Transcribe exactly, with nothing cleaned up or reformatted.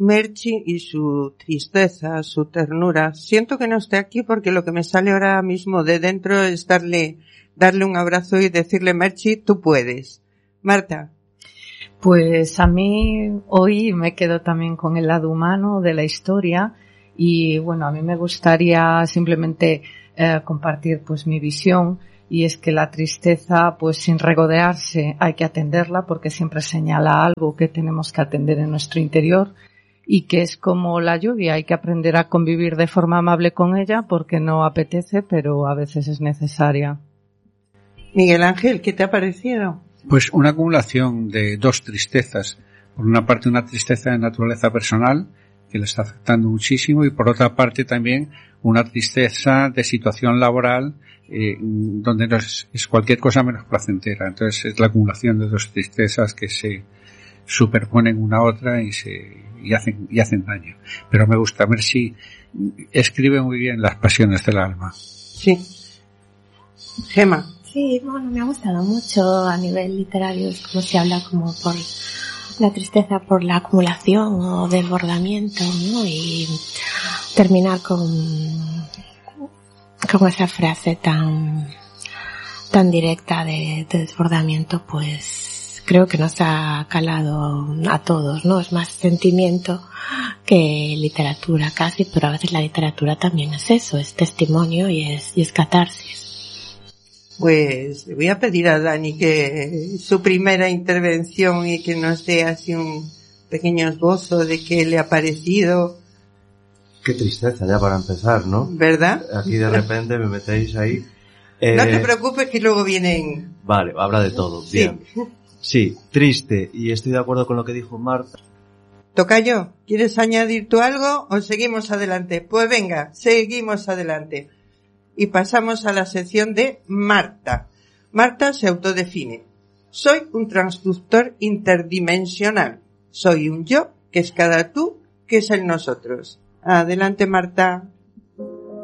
Merchi y su tristeza, su ternura. Siento que no esté aquí porque lo que me sale ahora mismo de dentro es darle, darle un abrazo y decirle, Merchi, tú puedes. Marta. Pues a mí hoy me quedo también con el lado humano de la historia y bueno, a mí me gustaría simplemente eh, compartir pues mi visión, y es que la tristeza pues sin regodearse hay que atenderla porque siempre señala algo que tenemos que atender en nuestro interior, y que es como la lluvia, hay que aprender a convivir de forma amable con ella porque no apetece, pero a veces es necesaria. Miguel Ángel, ¿qué te ha parecido? Pues una acumulación de dos tristezas. Por una parte, una tristeza de naturaleza personal que le está afectando muchísimo, y por otra parte también una tristeza de situación laboral eh, donde no es, es cualquier cosa menos placentera. Entonces es la acumulación de dos tristezas que se superponen una a otra y se y hacen y hacen daño. Pero me gusta ver si escribe muy bien las pasiones del alma. Sí. Gemma. Sí, bueno, me ha gustado mucho a nivel literario, es como se habla como por la tristeza por la acumulación o desbordamiento, ¿no? Y terminar con, con esa frase tan, tan directa de, de desbordamiento, pues creo que nos ha calado a todos, ¿no? Es más sentimiento que literatura casi, pero a veces la literatura también es eso, es testimonio y es, y es catarsis. Pues le voy a pedir a Dani que su primera intervención y que nos dé así un pequeño esbozo de qué le ha parecido. Qué tristeza ya para empezar, ¿no? ¿Verdad? Aquí de repente me metéis ahí. Eh... No te preocupes que luego vienen... Vale, habla de todo, sí. Bien. Sí, triste, y estoy de acuerdo con lo que dijo Marta. Tocayo, ¿quieres añadir tú algo o seguimos adelante? Pues venga, seguimos adelante. Y pasamos a la sección de Marta. Marta se autodefine. Soy un transductor interdimensional. Soy un yo, que es cada tú, que es el nosotros. Adelante, Marta.